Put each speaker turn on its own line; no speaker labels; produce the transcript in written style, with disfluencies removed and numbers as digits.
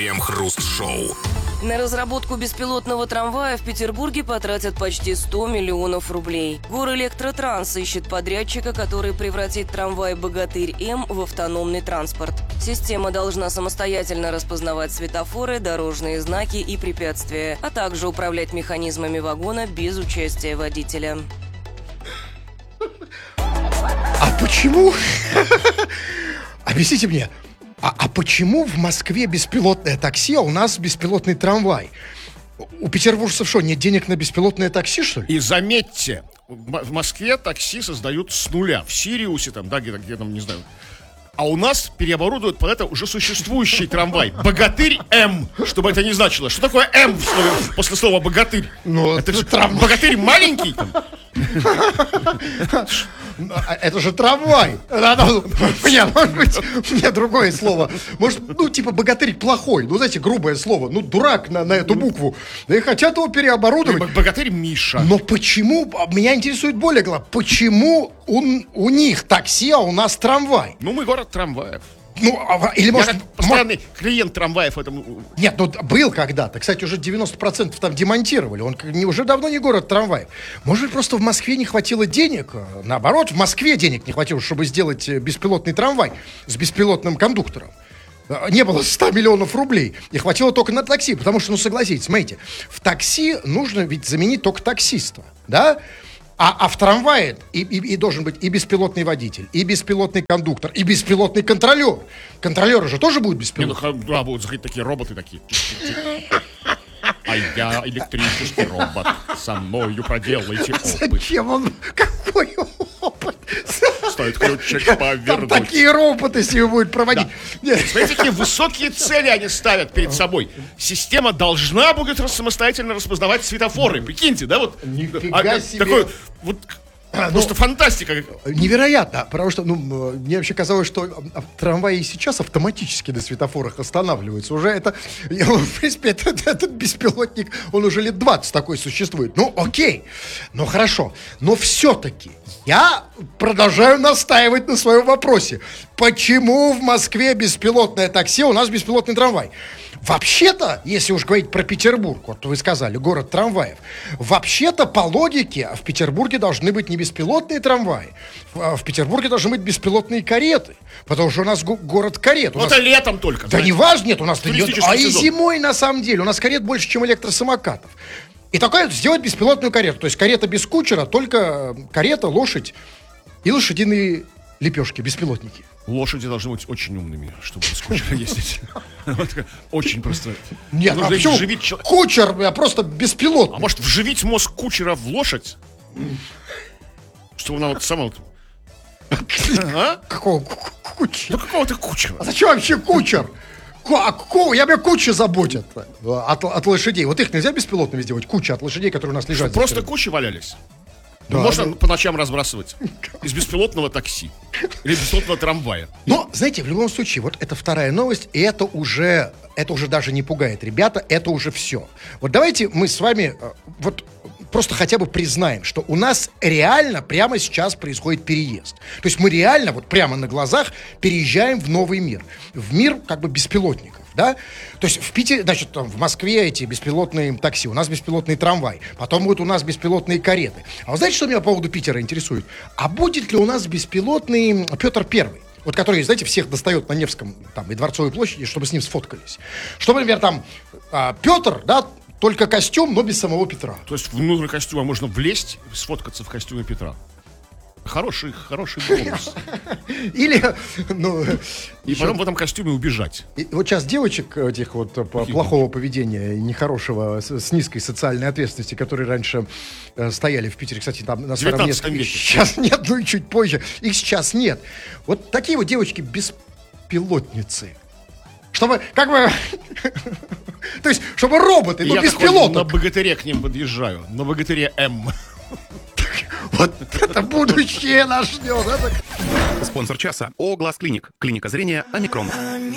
Крем-хруст-шоу.
На разработку беспилотного трамвая в Петербурге потратят почти 100 миллионов рублей. Горэлектротранс ищет подрядчика, который превратит трамвай «Богатырь-М» в автономный транспорт. Система должна самостоятельно распознавать светофоры, дорожные знаки и препятствия, а также управлять механизмами вагона без участия водителя.
А почему? Объясните мне. А почему в Москве беспилотное такси, а у нас беспилотный трамвай? У петербуржцев что, нет денег на беспилотное такси, что ли?
И заметьте, в Москве такси создают с нуля. В Сириусе, там, да, где там, не знаю. А у нас переоборудуют под это уже существующий трамвай. Богатырь-М, чтобы это не значило. Что такое М после слова богатырь?
Ну,
это же
трамвай.
Богатырь маленький там.
Это же трамвай. Может быть, у меня другое слово. Может, типа богатырь плохой. Знаете, грубое слово. Дурак на эту букву. Да и хотят его переоборудовать.
Богатырь Миша.
Но почему, меня интересует более главное, почему у них такси, а у нас трамвай?
Мы город трамваев.
Или может...
Я постоянный клиент трамваев этому...
Нет, был когда-то. Кстати, уже 90% там демонтировали. Он уже давно не город трамваев. Может быть, просто в Москве не хватило денег? Наоборот, в Москве денег не хватило, чтобы сделать беспилотный трамвай с беспилотным кондуктором. Не было 100 миллионов рублей. И хватило только на такси. Потому что, согласитесь, смотрите, в такси нужно ведь заменить только таксиста. Да? А в трамвае и должен быть и беспилотный водитель, и беспилотный кондуктор, и беспилотный контролер. Контролеры же тоже будут беспилотные.
Будут заходить такие роботы такие. А я электрический робот. Со мною проделайте опыт.
Зачем он? Какой опыт?
Стоит ключик повернуть.
Там такие роботы себе будут проводить.
Да. Смотрите, какие высокие цели они ставят перед собой. Система должна будет самостоятельно распознавать светофоры. Прикиньте, да, вот.
Нифига себе.
Такой вот. Просто фантастика.
Невероятно, потому что, мне вообще казалось, что трамваи и сейчас автоматически на светофорах останавливаются. Уже в принципе, этот беспилотник, он уже лет 20 такой существует. Окей, хорошо. Но все-таки я продолжаю настаивать на своем вопросе. Почему в Москве беспилотное такси, у нас беспилотный трамвай? Вообще-то, если уж говорить про Петербург, вот вы сказали, город трамваев, вообще-то, по логике, в Петербурге должны быть не беспилотные трамваи, в Петербурге должны быть беспилотные кареты, потому что у нас город карет.
Это летом только.
Да не важно, нет, у нас... И
сезон.
Зимой, на самом деле, у нас карет больше, чем электросамокатов. И такое сделать беспилотную карету, то есть карета без кучера, только карета, лошадь и лошадиные лепешки, беспилотники.
Лошади должны быть очень умными, чтобы с кучера ездить. Очень просто.
Нет, а почему кучер, просто беспилотный?
А может вживить мозг кучера в лошадь? Чтобы она вот сама...
Какого кучера?
Какого-то кучера.
А зачем вообще кучер? Я меня куча заботят от лошадей. Вот их нельзя беспилотными сделать? Куча от лошадей, которые у нас лежат.
Просто кучи валялись.
Да,
можно по ночам разбрасывать из беспилотного такси или беспилотного трамвая.
Но, знаете, в любом случае, вот это вторая новость, и это уже даже не пугает. Ребята, это уже все. Вот давайте мы с вами просто хотя бы признаем, что у нас реально прямо сейчас происходит переезд. То есть мы реально прямо на глазах переезжаем в новый мир. В мир беспилотников. Да? То есть в Питере, в Москве эти беспилотные такси, у нас беспилотный трамвай, потом будут у нас беспилотные кареты. А вы знаете, что меня по поводу Питера интересует? А будет ли у нас беспилотный Петр Первый? Вот который, знаете, всех достает на Невском и Дворцовой площади, чтобы с ним сфоткались. Чтобы, например, Петр, да, только костюм, но без самого Петра.
То есть внутрь костюма можно влезть и сфоткаться в костюме Петра. Хороший бонус.
Или,
и потом в этом костюме убежать.
Вот сейчас девочек этих плохого поведения, нехорошего, с низкой социальной ответственности, которые раньше стояли в Питере, кстати, там на старом месте. Сейчас нет, и чуть позже. Их сейчас нет. Вот такие вот девочки беспилотницы. Чтобы, то есть, чтобы роботы, но без пилотов.
На богатыре к ним подъезжаю. На богатыре М.
Вот это будущее нас ждет.
Спонсор часа ООО «Глаз Клиник». Клиника зрения «Омикрон».